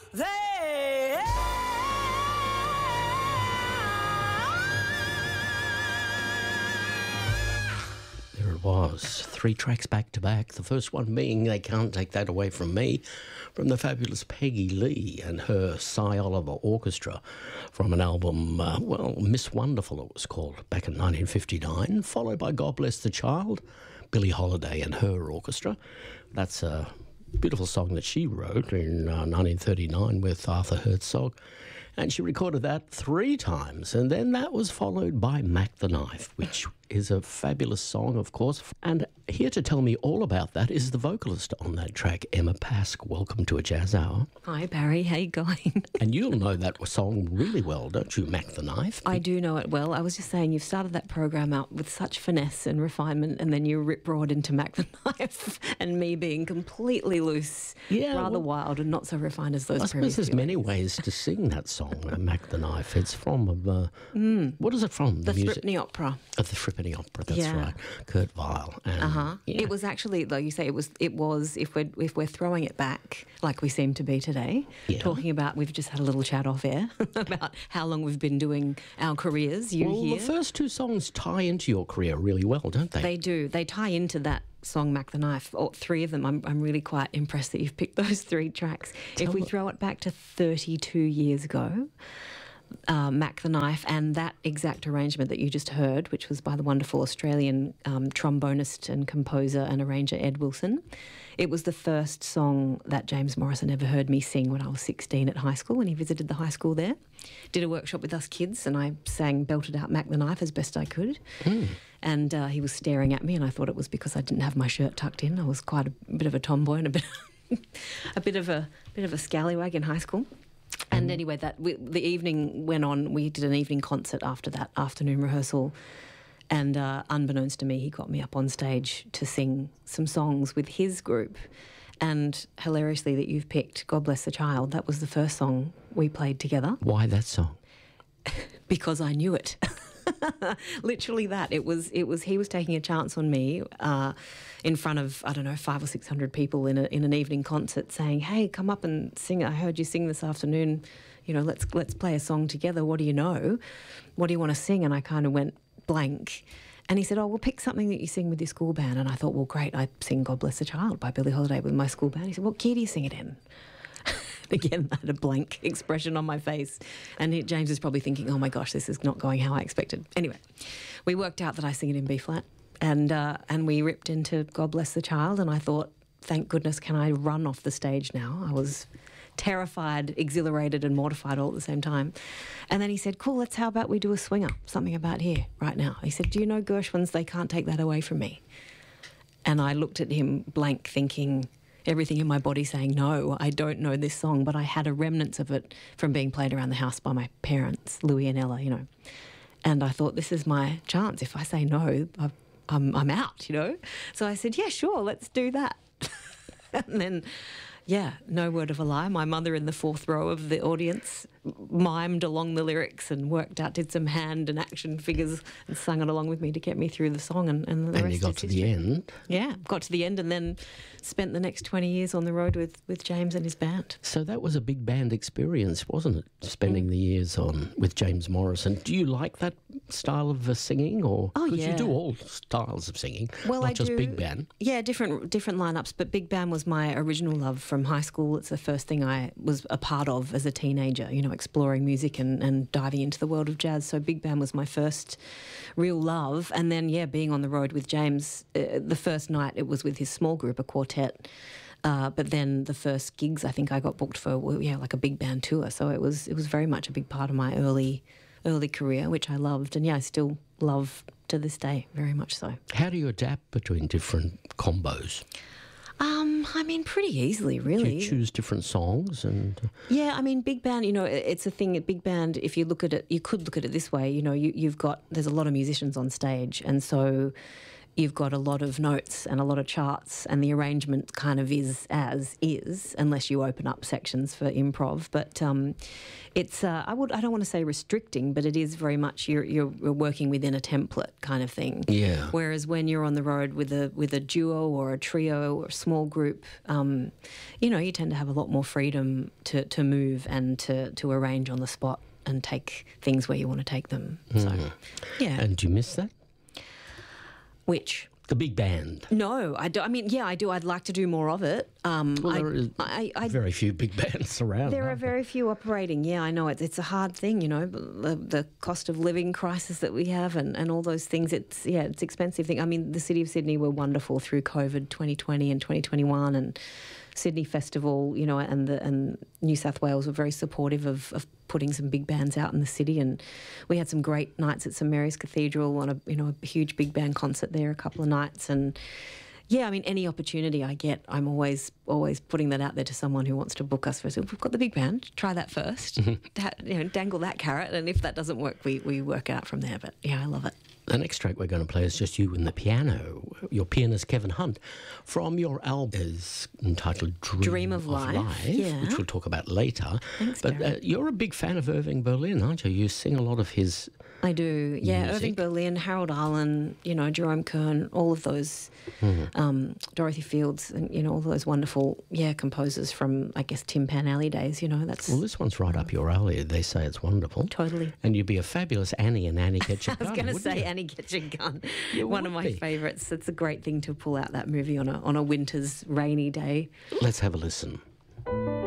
There it was, 3 tracks back to back. The first one being They Can't Take That Away From Me, from the fabulous Peggy Lee and her Cy Oliver Orchestra, from an album, Miss Wonderful it was called, back in 1959, followed by God Bless the Child, Billie Holiday and her orchestra. That's a beautiful song that she wrote in 1939 with Arthur Herzog, and she recorded that 3 times, and then that was followed by Mac the Knife, which is a fabulous song, of course. And here to tell me all about that is the vocalist on that track, Emma Pask. Welcome to A Jazz Hour. Hi, Barry. How you going? And you'll know that song really well, don't you, Mac the Knife? I do know it well. I was just saying, you've started that program out with such finesse and refinement, and then you rip-roared into Mac the Knife and me being completely loose, rather wild and not so refined as those previous. I suppose there's many ways to sing that song, Mac the Knife. It's from, what is it from? The Threepenny Opera. The Threepenny Opera, that's right. Kurt Weill. And, It was actually, like you say, it was. If we're throwing it back like we seem to be today, talking about, we've just had a little chat off air about how long we've been doing our careers. The first 2 songs tie into your career really well, don't they? They do. They tie into that song, Mac the Knife, or 3 of them. I'm really quite impressed that you've picked those 3 tracks. If we throw it back to 32 years ago, Mac the Knife and that exact arrangement that you just heard, which was by the wonderful Australian trombonist and composer and arranger Ed Wilson. It was the first song that James Morrison ever heard me sing when I was 16 at high school, when he visited the high school there. Did a workshop with us kids, and I belted out Mac the Knife as best I could. And he was staring at me, and I thought it was because I didn't have my shirt tucked in. I was quite a bit of a tomboy and a bit of a scallywag in high school. And anyway, the evening went on. We did an evening concert after that afternoon rehearsal, and unbeknownst to me, he got me up on stage to sing some songs with his group. And hilariously, that you've picked God Bless the Child, that was the first song we played together. Why that song? Because I knew it. Literally that. He was taking a chance on me in front of, 500 or 600 people in an evening concert, saying, "Hey, come up and sing. I heard you sing this afternoon. Let's play a song together. What do you know? What do you want to sing?" And I kind of went blank. And he said, "Oh, we'll pick something that you sing with your school band." And I thought, well, great, I sing God Bless the Child by Billie Holiday with my school band. He said, "What key do you sing it in?" Again, I had a blank expression on my face. And James is probably thinking, oh my gosh, this is not going how I expected. Anyway, we worked out that I sing it in B flat, and we ripped into God Bless the Child, and I thought, thank goodness, can I run off the stage now? I was terrified, exhilarated and mortified all at the same time. And then he said, cool, how about we do a swinger, something about here right now. He said, do you know Gershwin's They Can't Take That Away From Me? And I looked at him blank, thinking, everything in my body saying, no, I don't know this song, but I had a remnants of it from being played around the house by my parents, Louie and Ella, And I thought, this is my chance. If I say no, I'm out, So I said, yeah, sure, let's do that. And then, no word of a lie, my mother in the 4th row of the audience mimed along the lyrics and did some hand and action figures and sung it along with me to get me through the song. And the rest you got to the end. Yeah, got to the end and then spent the next 20 years on the road with James and his band. So that was a big band experience, wasn't it? Spending the years with James Morrison. Do you like that style of singing? Because you do all styles of singing, not just big band. Yeah, different lineups, but big band was my original love from high school. It's the first thing I was a part of as a teenager, exploring music and diving into the world of jazz. So big band was my first real love. And then, being on the road with James, the first night it was with his small group, a quartet. But then the first gigs I think I got booked for were, like a big band tour. So it was very much a big part of my early career, which I loved. And I still love to this day, very much so. How do you adapt between different combos? Pretty easily, really. Do you choose different songs? Yeah, big band, it's a thing. Big band, if you look at it, you could look at it this way, there's a lot of musicians on stage, and so you've got a lot of notes and a lot of charts, and the arrangement kind of is as is, unless you open up sections for improv. But it's I don't want to say restricting, but it is very much you're working within a template kind of thing. Yeah. Whereas when you're on the road with a duo or a trio or a small group, you tend to have a lot more freedom to move and to arrange on the spot and take things where you want to take them. So, yeah. And do you miss that? Which? The big band. No, I do. I mean, yeah, I do. I'd like to do more of it. Well, there are very few big bands around. There are very few operating. Yeah, I know. It's a hard thing, the cost of living crisis that we have and all those things. It's expensive thing. I mean, the City of Sydney were wonderful through COVID 2020 and 2021 and Sydney Festival, and New South Wales were very supportive of putting some big bands out in the city, and we had some great nights at St Mary's Cathedral on a huge big band concert there a couple of nights. And yeah, I mean, any opportunity I get, I'm always putting that out there to someone who wants to book us first. We've got the big band, try that first, dangle that carrot, and if that doesn't work, we work out from there. But yeah, I love it. The next track we're going to play is just you and the piano. Your pianist, Kevin Hunt, from your album is entitled Dream of Life, yeah. which we'll talk about later. Thanks, but you're a big fan of Irving Berlin, aren't you? You sing a lot of his I do, yeah. music. Irving Berlin, Harold Arlen, Jerome Kern, all of those, Dorothy Fields, and all those wonderful, composers from, I guess, Tin Pan Alley days. That's Well, this one's right up your alley. They say it's wonderful. Totally. And you'd be a fabulous Annie in Annie Get Your Gun. I was going to say you? Annie Get Your Gun, You one of would my be. favourites. It's a great thing to pull out that movie on a winter's rainy day. Let's have a listen.